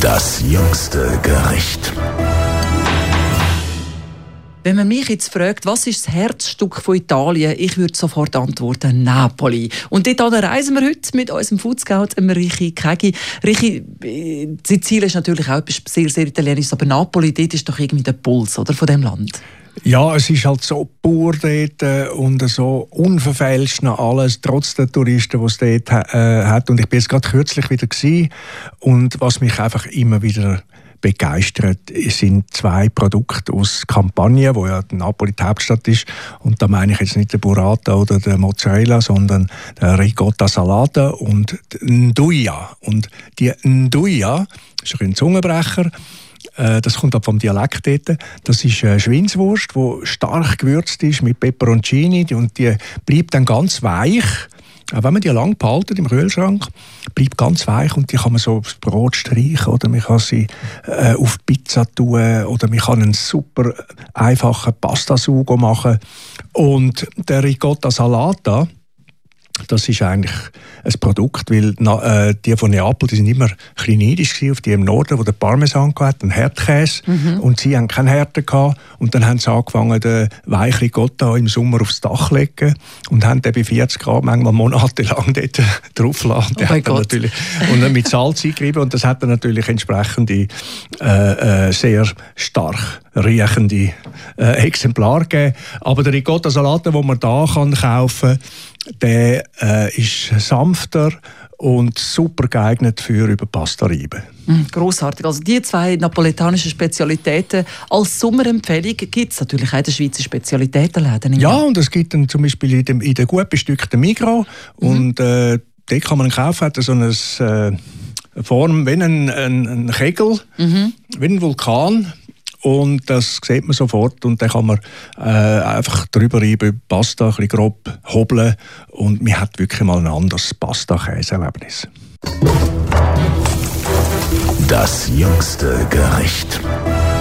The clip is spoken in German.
Das jüngste Gericht. Wenn man mich jetzt fragt, was ist das Herzstück von Italien, ich würde sofort antworten, Napoli. Und dort reisen wir heute mit unserem Foodscout, Richi Kägi. Richi, Sizilien ist natürlich auch etwas sehr, sehr Italienisches, aber Napoli, dort ist doch irgendwie der Puls, oder, von dem Land. Ja, es ist halt so pur dort und so unverfälscht noch alles, trotz der Touristen, die es dort hat. Und ich bin jetzt gerade kürzlich wieder gewesen. Und was mich einfach immer wieder begeistert, sind zwei Produkte aus Campania, wo ja Napoli die Hauptstadt ist. Und da meine ich jetzt nicht den Burrata oder den Mozzarella, sondern den Ricotta Salata und den Nduja. Und die Nduja ist ein Zungenbrecher. Das kommt ab vom Dialekt dort. Das ist eine Schweinswurst, die stark gewürzt ist mit Peperoncini und die bleibt dann ganz weich. Auch wenn man die lang behalten im Kühlschrank, bleibt ganz weich und die kann man so aufs Brot streichen oder man kann sie auf Pizza tun oder man kann einen super einfachen Pastasugo machen. Und der Ricotta Salata, das ist eigentlich ein Produkt, weil die von Neapel, die sind immer ein bisschen neidisch auf die im Norden, wo der Parmesan hatte, einen Herdkäse. Und sie haben keinen Härte gehabt. Und dann haben sie angefangen, den weichen Ricotta im Sommer aufs Dach zu legen und haben den bei 40 Grad manchmal monatelang dort draufgelassen. Und dann mit Salz eingerieben. Und das hat dann natürlich entsprechende sehr stark riechende Exemplare gegeben. Aber der Ricotta Salata, den man da kaufen kann, der ist sanfter und super geeignet für über Pasta reiben. Grossartig. Also die zwei napoletanischen Spezialitäten als Sommerempfehlung gibt es natürlich auch in den Schweizer Spezialitätenläden. Ja, und es gibt dann zum Beispiel in den gut bestückten Migros und dort kann man kaufen, hat so eine Form wie ein Kegel, wie ein Vulkan. Und das sieht man sofort und dann kann man einfach drüber reiben, Pasta ein bisschen grob hobeln und man hat wirklich mal ein anderes Pasta-Käse-Erlebnis. Das jüngste Gericht.